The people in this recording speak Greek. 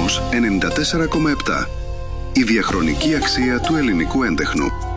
Κόσμος 94,7. Η διαχρονική αξία του ελληνικού έντεχνου.